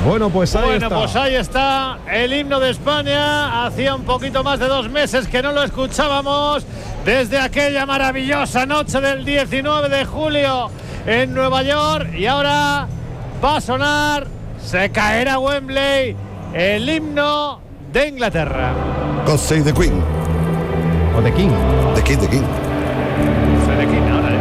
Bueno, pues ahí está el himno de España. Hacía un poquito más de 2 meses que no lo escuchábamos, desde aquella maravillosa noche del 19 de julio en Nueva York, y ahora va a sonar, se caerá Wembley, el himno de Inglaterra. God Save the Queen. O The King. The King. Soy de King ahora.